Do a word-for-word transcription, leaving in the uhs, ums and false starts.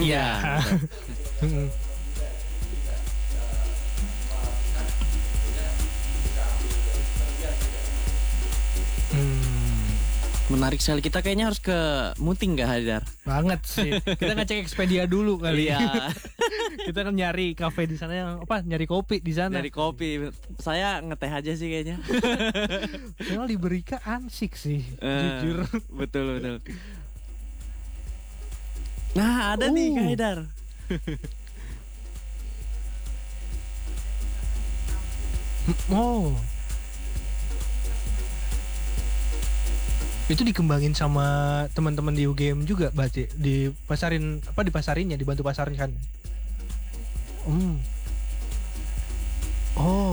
Iya. Menarik sekali. Kita kayaknya harus ke Muting gak Haidar? Banget sih. Kita ngecek Expedia dulu kali. Iya. Kita kan nyari kafe di sana yang apa? Nyari kopi di sana. Nyari kopi. Saya ngeteh aja sih kayaknya. Soalnya Liberica ansik sih, Uh, jujur. Betul betul. Nah ada uh. nih Kak Haidar. Oh. Itu dikembangin sama teman-teman di U G M juga berarti, dipasarin apa dipasarinnya, dibantu pasarin kan. Hmm. Oh.